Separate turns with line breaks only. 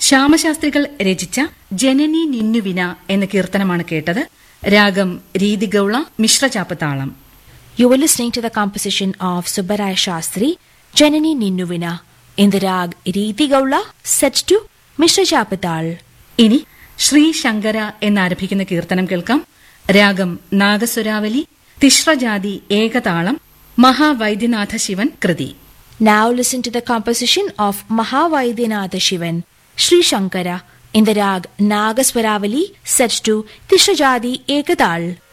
ശ്യാമശാസ്ത്രികൾ രചിച്ച ജനനി നിന്നുവിന എന്ന കീർത്തനമാണ് കേട്ടത്. രാഗം രീതിഗൌള, മിശ്രചാപ്പ് താളം.
You were listening to the composition of Subbaraya Shastri, Janani Ninnuvina, in the rag Riti Gaula, set to Mishra Chapatal.
ഇനി ശ്രീ ശങ്കര എന്നാരംഭിക്കുന്ന കീർത്തനം കേൾക്കാം. രാഗം നാഗസുരാവലി, തിശ്രജാതി ഏകതാളം, മഹാവൈദ്യനാഥ ശിവൻ കൃതി.
Now listen to the composition of Mahavaidyanath Shivan, Sri Shankara, in the rag Nagaswaravali, set to Tishrajadi Ekadal.